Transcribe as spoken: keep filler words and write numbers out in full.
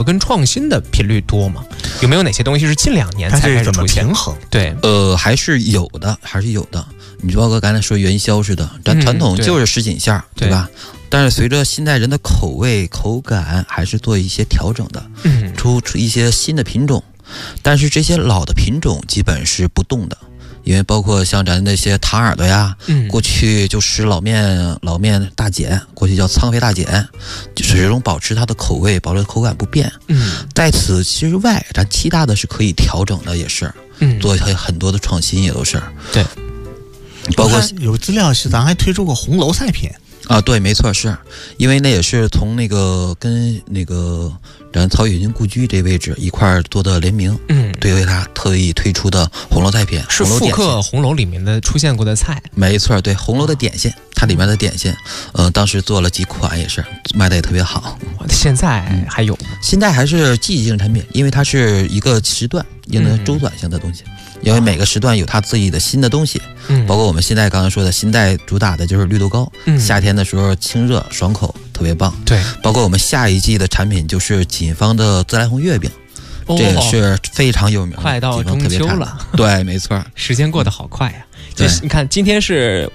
跟创新的频率多吗？有没有哪些东西是近两年才开始出现？ 平衡？ 对， 呃，还是有的，还是有的。你就包括刚才说元宵似的，咱传统就是什锦馅、嗯、对, 对吧？但是随着现代人的口味口感，还是做一些调整的， 嗯， 出出一些新的品种。但是这些老的品种基本是不动的，因为包括像咱那些糖耳朵呀， 嗯， 过去就吃老面老面大碱，过去叫苍肥大碱，就始终保持它的口味，保持口感不变。 嗯， 在此之外，咱其他的是可以调整的，也是， 嗯， 做很多的创新也都是。 对， 包括有资料是咱还推出过红楼菜品啊，对，没错，是因为那也是从那个跟那个咱曹雪芹故居这位置一块做的联名， 嗯， 对为他特意推出的红楼菜品， 是复刻红楼里面的出现过的菜， 没错，对，红楼的点心，它里面的点心，呃，当时做了几款也是卖的也特别好。 现在还有吗？ 嗯、现在还是季节性产品，因为它是一个时段，一个周转性的东西。嗯，因为每个时段有它自己的新的东西， 嗯， 包括我们现在刚才说的新代主打的就是绿豆糕， 嗯， 夏天的时候清热爽口，特别棒。 对， 包括我们下一季的产品就是锦方的自来红月饼， 哦， 这也是非常有名的， 快到中秋了， 对，没错， 时间过得好快呀、啊。 对， 你看，今天是